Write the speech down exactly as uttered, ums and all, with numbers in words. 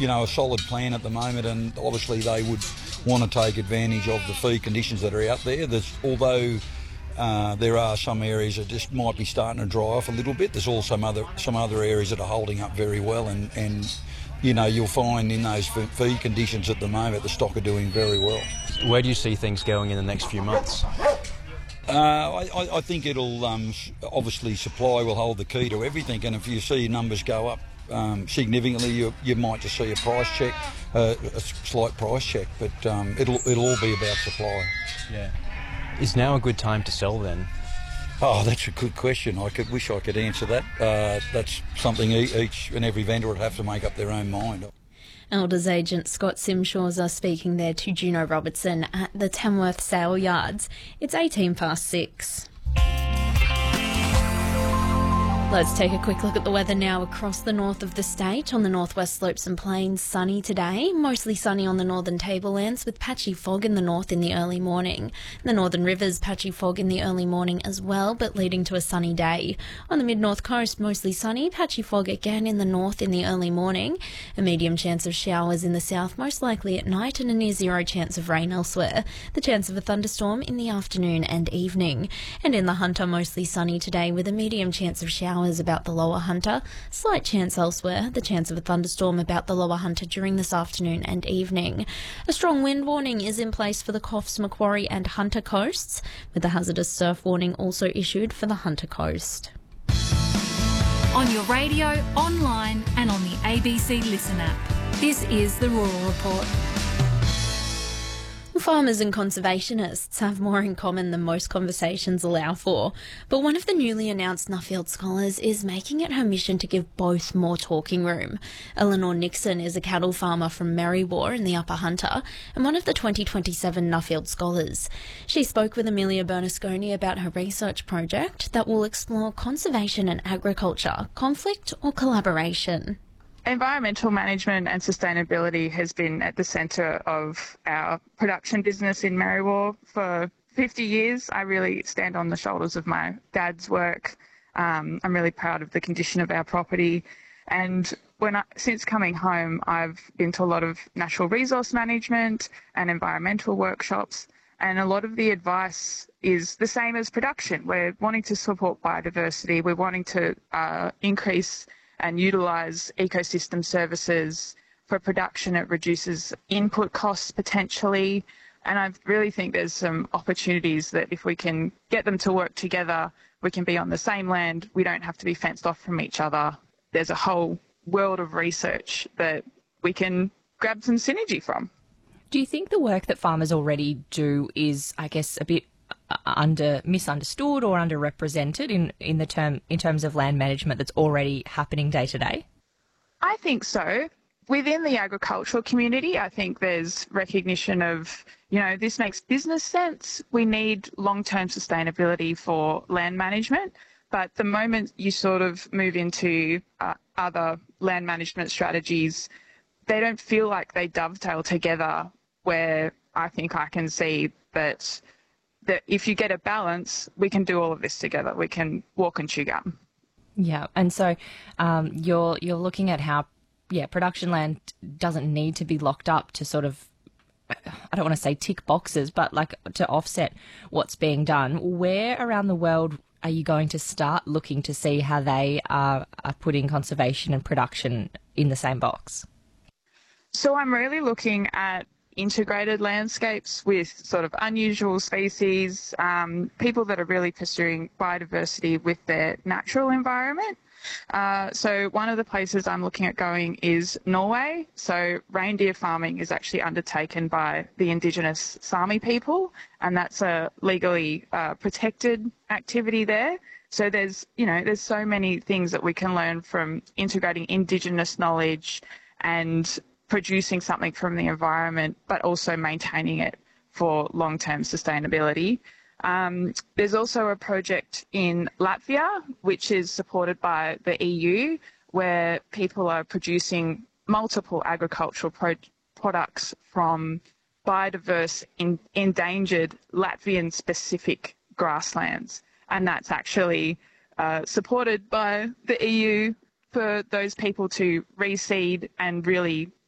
you know, a solid plan at the moment, and obviously they would want to take advantage of the feed conditions that are out there. There's, although uh, there are some areas that just might be starting to dry off a little bit, there's also some other some other areas that are holding up very well, and, and you know, you'll find in those feed conditions at the moment the stock are doing very well. Where do you see things going in the next few months? Uh, I, I think it'll um, obviously supply will hold the key to everything, and if you see numbers go up um, significantly, you, you might just see a price check, uh, a slight price check, but um, it'll it'll all be about supply. Yeah. Is now a good time to sell then? Oh, that's a good question. I could wish I could answer that. Uh, that's something each and every vendor would have to make up their own mind. Elders agent Scott Simshaws are speaking there to Juno Robertson at the Tamworth Sale Yards. It's eighteen past six. Let's take a quick look at the weather now across the north of the state. On the northwest slopes and plains, sunny today. Mostly sunny on the northern tablelands with patchy fog in the north in the early morning. The northern rivers, patchy fog in the early morning as well, but leading to a sunny day. On the mid-north coast, mostly sunny, patchy fog again in the north in the early morning. A medium chance of showers in the south, most likely at night, and a near zero chance of rain elsewhere. The chance of a thunderstorm in the afternoon and evening. And in the Hunter, mostly sunny today with a medium chance of showers about the lower Hunter. Slight chance elsewhere, the chance of a thunderstorm about the lower Hunter during this afternoon and evening. A strong wind warning is in place for the Coffs, Macquarie and Hunter coasts, with a hazardous surf warning also issued for the Hunter coast. On your radio, online and on the A B C Listen app. This is the Rural Report. Farmers and conservationists have more in common than most conversations allow for, but one of the newly announced Nuffield Scholars is making it her mission to give both more talking room. Eleanor Nixon is a cattle farmer from Merriwa in the Upper Hunter and one of the twenty twenty-seven Nuffield Scholars. She spoke with Amelia Bernasconi about her research project that will explore conservation and agriculture, conflict or collaboration. Environmental management and sustainability has been at the centre of our production business in Merriwa for fifty years. I really stand on the shoulders of my dad's work. Um, I'm really proud of the condition of our property. And when I, since coming home, I've been to a lot of natural resource management and environmental workshops. And a lot of the advice is the same as production. We're wanting to support biodiversity. We're wanting to uh, increase and utilise ecosystem services. For production, it reduces input costs potentially. And I really think there's some opportunities that if we can get them to work together, we can be on the same land. We don't have to be fenced off from each other. There's a whole world of research that we can grab some synergy from. Do you think the work that farmers already do is, I guess, a bit under misunderstood or underrepresented in, in the term in terms of land management that's already happening day to day? I think so. Within the agricultural community, I think there's recognition of, you know, this makes business sense. We need long-term sustainability for land management. But the moment you sort of move into uh, other land management strategies, they don't feel like they dovetail together, where I think I can see that that if you get a balance, we can do all of this together. We can walk and chew gum. Yeah, and so um, you're you're looking at how, yeah, production land doesn't need to be locked up to sort of, I don't want to say tick boxes, but like to offset what's being done. Where around the world are you going to start looking to see how they are, are putting conservation and production in the same box? So I'm really looking at integrated landscapes with sort of unusual species, um, people that are really pursuing biodiversity with their natural environment. Uh, so one of the places I'm looking at going is Norway. So reindeer farming is actually undertaken by the indigenous Sami people, and that's a legally uh, protected activity there. So there's, you know, there's so many things that we can learn from integrating indigenous knowledge and producing something from the environment, but also maintaining it for long-term sustainability. Um, there's also a project in Latvia, which is supported by the E U, where people are producing multiple agricultural pro- products from biodiverse, in- endangered Latvian-specific grasslands. And that's actually uh, supported by the E U for those people to reseed and really